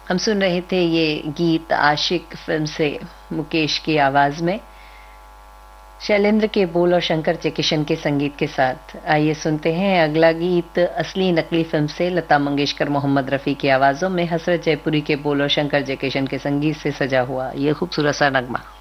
हम सुन रहे थे ये गीत आशिक फिल्म से मुकेश की आवाज में, शैलेंद्र के बोल और शंकर जयकिशन के संगीत के साथ। आइए सुनते हैं अगला गीत असली नकली फिल्म से लता मंगेशकर मोहम्मद रफी की आवाजों में हसरत जयपुरी के बोल और शंकर जयकिशन के संगीत से सजा हुआ ये खूबसूरत सा नगमा।